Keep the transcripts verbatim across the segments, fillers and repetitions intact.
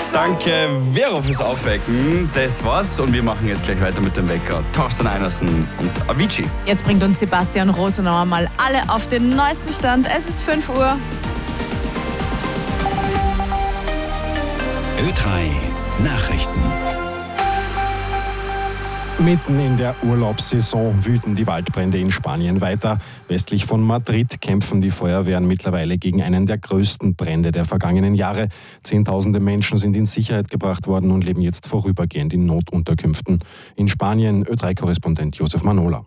Danke, Vero, fürs Aufwecken. Das war's und wir machen jetzt gleich weiter mit dem Wecker. Thorsten Einersen und Avicii. Jetzt bringt uns Sebastian Rosenauer mal alle auf den neuesten Stand. Es ist fünf Uhr. Ö drei Nachrichten. Mitten in der Urlaubssaison wüten die Waldbrände in Spanien weiter. Westlich von Madrid kämpfen die Feuerwehren mittlerweile gegen einen der größten Brände der vergangenen Jahre. Zehntausende Menschen sind in Sicherheit gebracht worden und leben jetzt vorübergehend in Notunterkünften. In Spanien Ö drei Korrespondent Josef Manola.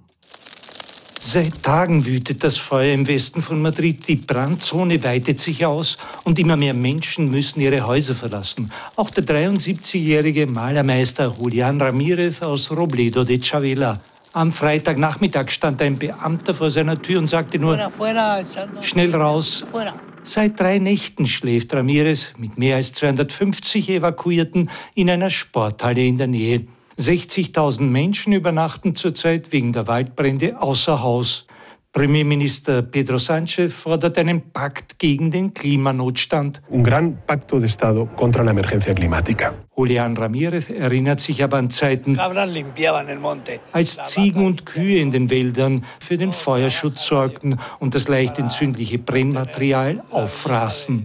Seit Tagen wütet das Feuer im Westen von Madrid. Die Brandzone weitet sich aus und immer mehr Menschen müssen ihre Häuser verlassen. Auch der dreiundsiebzigjährige Malermeister Julián Ramírez aus Robledo de Chavela. Am Freitagnachmittag stand ein Beamter vor seiner Tür und sagte nur, schnell raus. Seit drei Nächten schläft Ramírez mit mehr als zweihundertfünfzig Evakuierten in einer Sporthalle in der Nähe. sechzigtausend Menschen übernachten zurzeit wegen der Waldbrände außer Haus. Premierminister Pedro Sánchez fordert einen Pakt gegen den Klimanotstand. Un gran pacto de Estado contra la emergencia climática. Julián Ramírez erinnert sich aber an Zeiten, als Ziegen und Kühe in den Wäldern für den Feuerschutz sorgten und das leicht entzündliche Brennmaterial auffraßen.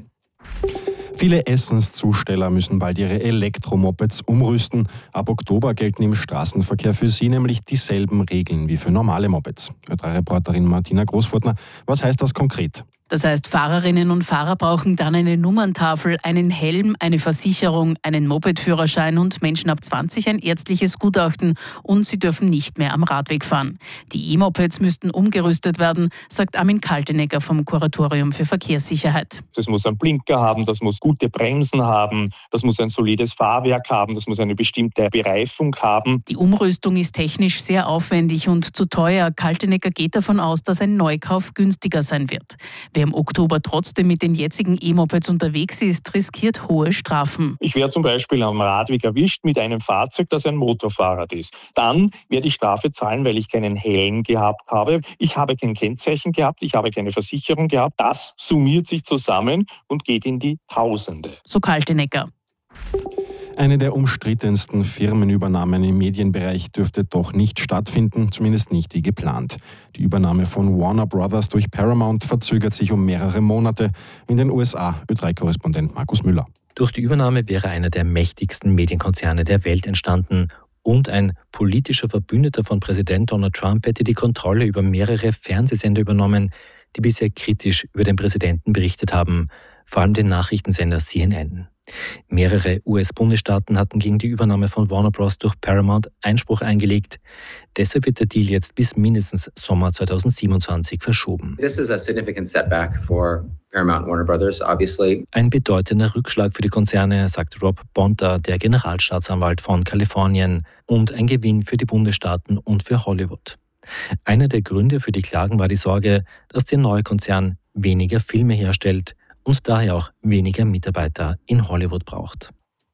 Viele Essenszusteller müssen bald ihre Elektromopeds umrüsten. Ab Oktober gelten im Straßenverkehr für sie nämlich dieselben Regeln wie für normale Mopeds. Ö drei Reporterin Martina Großfurtner, was heißt das konkret? Das heißt, Fahrerinnen und Fahrer brauchen dann eine Nummerntafel, einen Helm, eine Versicherung, einen Mopedführerschein und Menschen ab zwanzig ein ärztliches Gutachten und sie dürfen nicht mehr am Radweg fahren. Die E-Mopeds müssten umgerüstet werden, sagt Armin Kaltenegger vom Kuratorium für Verkehrssicherheit. Das muss einen Blinker haben, das muss gute Bremsen haben, das muss ein solides Fahrwerk haben, das muss eine bestimmte Bereifung haben. Die Umrüstung ist technisch sehr aufwendig und zu teuer. Kaltenegger geht davon aus, dass ein Neukauf günstiger sein wird. Wer im Oktober trotzdem mit den jetzigen E-Mopeds unterwegs ist, riskiert hohe Strafen. Ich werde zum Beispiel am Radweg erwischt mit einem Fahrzeug, das ein Motorfahrrad ist. Dann werde ich Strafe zahlen, weil ich keinen Helm gehabt habe. Ich habe kein Kennzeichen gehabt, ich habe keine Versicherung gehabt. Das summiert sich zusammen und geht in die Tausende. So Kaltenegger. Eine der umstrittensten Firmenübernahmen im Medienbereich dürfte doch nicht stattfinden, zumindest nicht wie geplant. Die Übernahme von Warner Brothers durch Paramount verzögert sich um mehrere Monate. In den U S A Ö drei Korrespondent Markus Müller. Durch die Übernahme wäre einer der mächtigsten Medienkonzerne der Welt entstanden und ein politischer Verbündeter von Präsident Donald Trump hätte die Kontrolle über mehrere Fernsehsender übernommen, die bisher kritisch über den Präsidenten berichtet haben, vor allem den Nachrichtensender C N N. Mehrere U S-Bundesstaaten hatten gegen die Übernahme von Warner Bros. Durch Paramount Einspruch eingelegt. Deshalb wird der Deal jetzt bis mindestens Sommer zweitausendsiebenundzwanzig verschoben. This is a significant setback for Paramount and Warner Brothers, obviously. Ein bedeutender Rückschlag für die Konzerne, sagt Rob Bonta, der Generalstaatsanwalt von Kalifornien, und ein Gewinn für die Bundesstaaten und für Hollywood. Einer der Gründe für die Klagen war die Sorge, dass der neue Konzern weniger Filme herstellt und daher auch weniger Mitarbeiter in Hollywood braucht.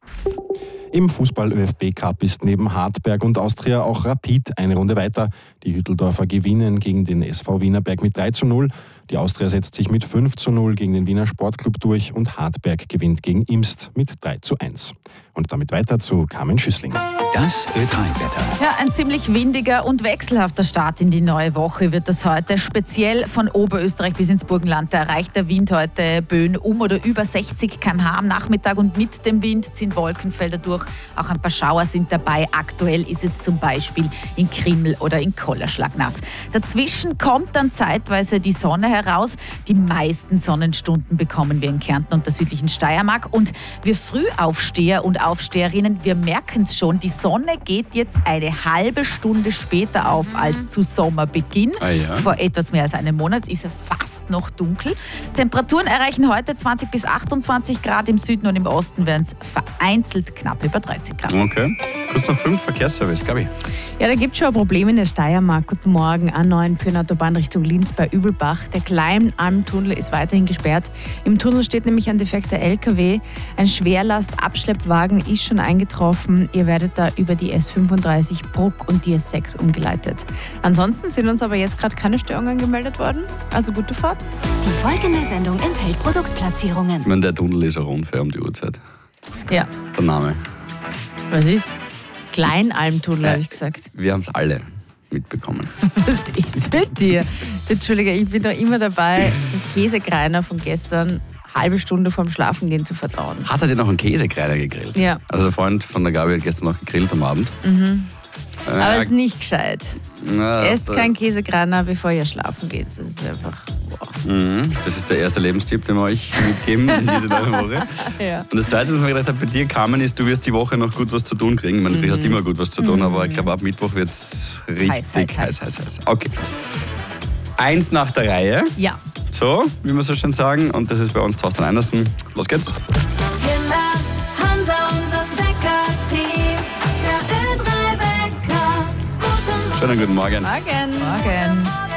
Im Fußball-Ö F B-Cup ist neben Hartberg und Austria auch Rapid eine Runde weiter. Die Hütteldorfer gewinnen gegen den S V Wienerberg mit drei zu null. Die Austria setzt sich mit fünf zu null gegen den Wiener Sportclub durch und Hartberg gewinnt gegen Imst mit drei zu eins. Und damit weiter zu Carmen Schüssling. Das Ö drei Wetter. Ja, ein ziemlich windiger und wechselhafter Start in die neue Woche wird das heute. Speziell von Oberösterreich bis ins Burgenland. Da erreicht der Wind heute Böen um oder über sechzig Kilometer pro Stunde am Nachmittag und mit dem Wind ziehen Wolkenfelder durch. Auch ein paar Schauer sind dabei. Aktuell ist es zum Beispiel in Krimml oder in Kollerschlag nass. Dazwischen kommt dann zeitweise die Sonne heraus. Die meisten Sonnenstunden bekommen wir in Kärnten und der südlichen Steiermark. Und wir Frühaufsteher und Aufsteherinnen, wir merken es schon, die Sonne geht jetzt eine halbe Stunde später auf als zu Sommerbeginn. Ah ja. Vor etwas mehr als einem Monat ist er fast noch dunkel. Temperaturen erreichen heute zwanzig bis achtundzwanzig Grad im Süden und im Osten werden es vereinzelt knapp über dreißig Grad. Okay. Kurz nach fünf, Verkehrsservice, Gabi. Ja, da gibt es schon ein Problem in der Steiermark. Guten Morgen, A neun Pyrnautobahn Richtung Linz bei Übelbach. Der Kleinalmtunnel ist weiterhin gesperrt. Im Tunnel steht nämlich ein defekter L K W. Ein Schwerlast-Abschleppwagen ist schon eingetroffen. Ihr werdet da über die S fünfunddreißig Bruck und die S sechs umgeleitet. Ansonsten sind uns aber jetzt gerade keine Störungen gemeldet worden. Also gute Fahrt. Die folgende Sendung enthält Produktplatzierungen. Ich meine, der Tunnel ist auch unfair um die Uhrzeit. Ja. der Name. Was ist? Kleinalmtunnel, Äh, habe ich gesagt. Wir haben es alle mitbekommen. Was ist mit dir? Entschuldige, ich bin doch immer dabei, das Käsekreiner von gestern halbe Stunde vorm Schlafengehen zu verdauen. Hat er dir noch einen Käsekreiner gegrillt? Ja. Also der Freund von der Gabi hat gestern noch gegrillt am Abend. Mhm. Äh, Aber es ist nicht gescheit. na, Esst das- kein Käsekreiner, bevor ihr schlafen geht. Das ist einfach... Boah. Mhm, das ist der erste Lebenstipp, den wir euch mitgeben in dieser neuen Woche. Ja. Und das Zweite, was ich mir gedacht habe, bei dir, Carmen, ist, du wirst die Woche noch gut was zu tun kriegen. Ich meine, du Mhm. hast immer gut was zu tun, Mhm. aber ich glaube, ab Mittwoch wird es richtig Heiß, heiß, heiß, heiß, heiß. Okay. Eins nach der Reihe. Ja. So, wie wir so schön sagen. Und das ist bei uns Thorsten Einersen. Los geht's. Kinder, Hansa und das Wecker-Team. Der Ö drei Wecker. Guten Schönen guten Morgen. Morgen. Morgen.